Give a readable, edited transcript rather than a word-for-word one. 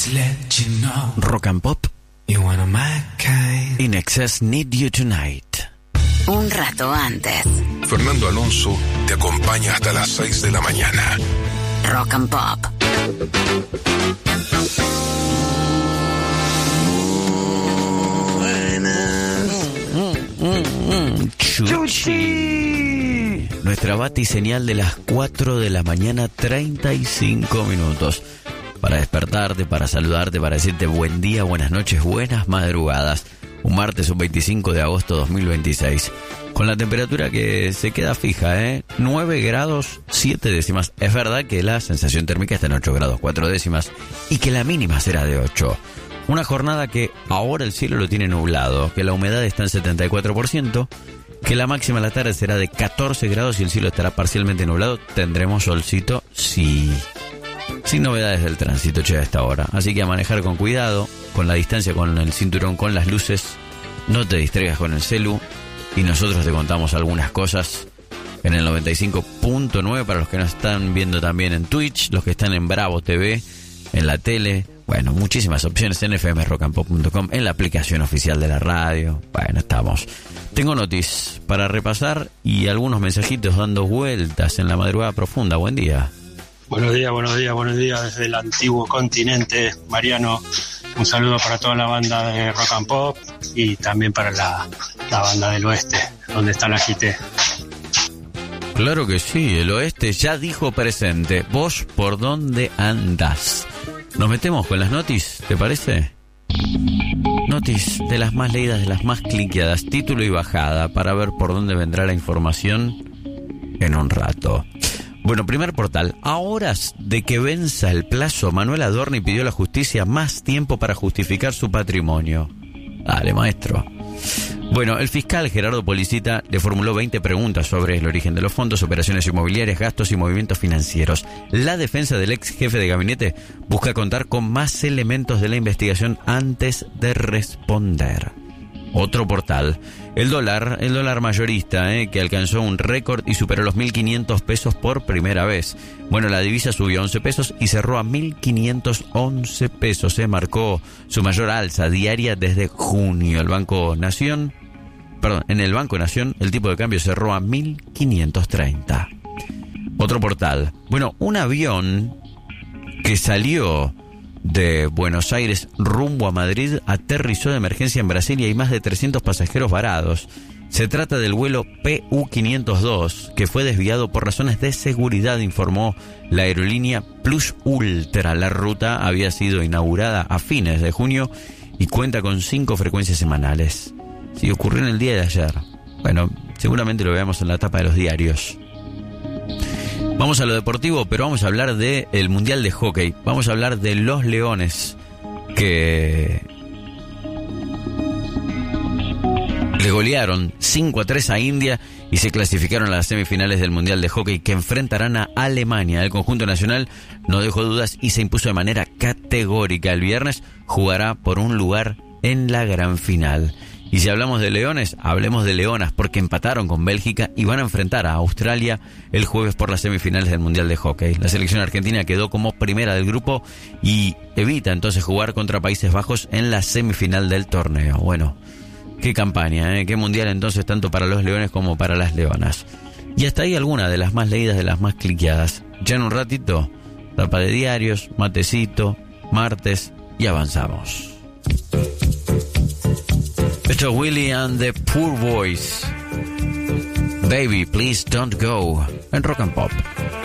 to let you know. Rock and Pop. You're one of my kind. In Excess Need You Tonight. Un rato antes. Fernando Alonso te acompaña hasta las 6 de la mañana. Rock and Pop. Chuchi. Nuestra batiseñal de las 4 de la mañana, 35 minutos. Para despertarte, para saludarte, para decirte buen día, buenas noches, buenas madrugadas. Un martes, un 25 de agosto 2026. Con la temperatura que se queda fija, 9 grados 7 décimas. Es verdad que la sensación térmica está en 8 grados 4 décimas y que la mínima será de 8. Una jornada que ahora el cielo lo tiene nublado, que la humedad está en 74%, que la máxima de la tarde será de 14 grados y el cielo estará parcialmente nublado. Tendremos solcito, sí. Sin novedades del tránsito, a esta hora. Así que a manejar con cuidado, con la distancia, con el cinturón, con las luces. No te distraigas con el celu. Y nosotros te contamos algunas cosas en el 95.9 para los que nos están viendo también en Twitch, los que están en Bravo TV, en la tele. Bueno, muchísimas opciones en fmrockandpop.com, en la aplicación oficial de la radio. Bueno, estamos. Tengo noticias para repasar y algunos mensajitos dando vueltas en la madrugada profunda. Buen día. Buenos días desde el antiguo continente, Mariano. Un saludo para toda la banda de Rock and Pop y también para la banda del oeste, donde está la GT. Claro que sí, el oeste ya dijo presente. ¿Vos por dónde andás? Nos metemos con las noticias, ¿te parece? Noticias de las más leídas, de las más cliqueadas, título y bajada, para ver por dónde vendrá la información en un rato. Bueno, primer portal. A horas de que venza el plazo, Manuel Adorni pidió a la justicia más tiempo para justificar su patrimonio. Dale, maestro. Bueno, el fiscal Gerardo Policita le formuló 20 preguntas sobre el origen de los fondos, operaciones inmobiliarias, gastos y movimientos financieros. La defensa del ex jefe de gabinete busca contar con más elementos de la investigación antes de responder. Otro portal. El dólar mayorista, que alcanzó un récord y superó los 1.500 pesos por primera vez. Bueno, la divisa subió 11 pesos y cerró a 1.511 pesos. Marcó su mayor alza diaria desde junio. En el Banco Nación, el tipo de cambio cerró a 1.530. Otro portal. Bueno, un avión que salió de Buenos Aires rumbo a Madrid aterrizó de emergencia en Brasil y hay más de 300 pasajeros varados. Se trata del vuelo PU502 que fue desviado por razones de seguridad, informó la aerolínea Plus Ultra. La ruta había sido inaugurada a fines de junio y cuenta con 5 frecuencias semanales. Sí, ocurrió en el día de ayer. Bueno, seguramente lo veamos en la tapa de los diarios. Vamos a lo deportivo, pero vamos a hablar del Mundial de Hockey. Vamos a hablar de los Leones que le golearon 5-3 a India y se clasificaron a las semifinales del Mundial de Hockey que enfrentarán a Alemania. El conjunto nacional no dejó dudas y se impuso de manera categórica. El viernes jugará por un lugar en la gran final. Y si hablamos de leones, hablemos de leonas, porque empataron con Bélgica y van a enfrentar a Australia el jueves por las semifinales del Mundial de Hockey. La selección argentina quedó como primera del grupo y evita entonces jugar contra Países Bajos en la semifinal del torneo. Bueno, qué campaña, qué mundial entonces, tanto para los leones como para las leonas. Y hasta ahí alguna de las más leídas, de las más cliqueadas. Ya en un ratito, tapa de diarios, matecito, martes y avanzamos. Esto es Willie and the Poor Boys. Baby, please don't go. En Rock and Pop.